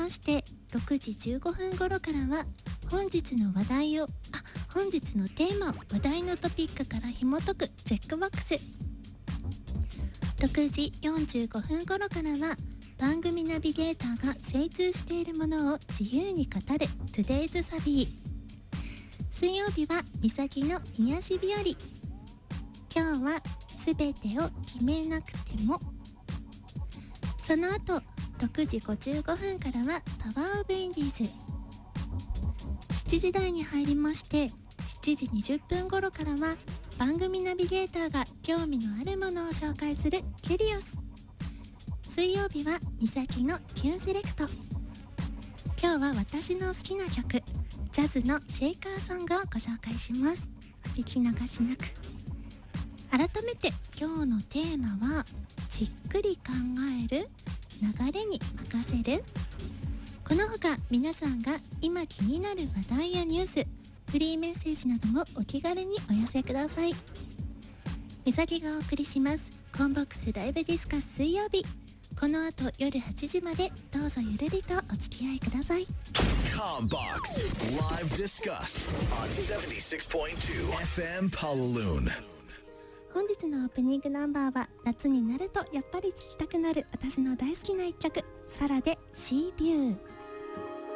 まして、6時15分頃からは本日のテーマを話題のトピックから紐解くチェックボックス。6時45分頃からは番組ナビゲーターが精通しているものを自由に語る Today's サビー。水曜日はみさきの癒し日和。今日はすべてを決めなくても。その後6時55分からはパワーオブインディーズ。7時台に入りまして、7時20分頃からは番組ナビゲーターが興味のあるものを紹介するキュリオス。水曜日はみさきのキュンセレクト。今日は私の好きな曲、ジャズのシェイカーソングをご紹介します。お聞き逃しなく。改めて今日のテーマは、じっくり考える、流れに任せる。この他皆さんが今気になる話題やニュース、フリーメッセージなどもお気軽にお寄せください。みさきがお送りしますコンボックスライブディスカス水曜日。この後夜8時までどうぞゆるりとお付き合いください。 コンボックス Live Discuss on 76.2 FM Palaloon。 本日のオープニングナンバーは、夏になるとやっぱり聴きたくなる私の大好きな一曲、サラでシービュー。